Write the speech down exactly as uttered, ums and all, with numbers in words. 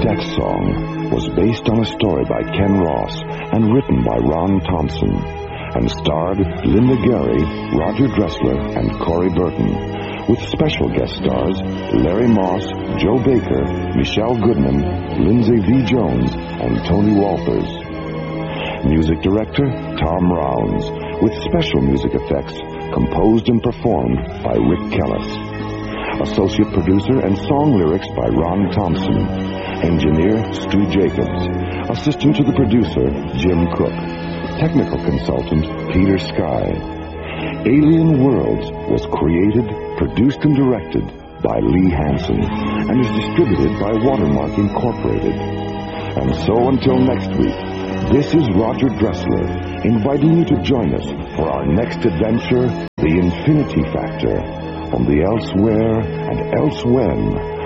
Death Song was based on a story by Ken Ross and written by Ron Thompson, and starred Linda Gary, Roger Dressler, and Corey Burton, with special guest stars Larry Moss, Joe Baker, Michelle Goodman, Lindsay V. Jones, and Tony Walters. Music director Tom Rounds, with special music effects composed and performed by Rick Kellis. Associate producer and song lyrics by Ron Thompson. Engineer Stu Jacobs. Assistant to the producer Jim Cook. Technical consultant Peter Sky. Alien Worlds was created, produced, and directed by Lee Hansen and is distributed by Watermark Incorporated. And so until next week, this is Roger Dressler, inviting you to join us for our next adventure, The Infinity Factor, on the Elsewhere and Elsewhen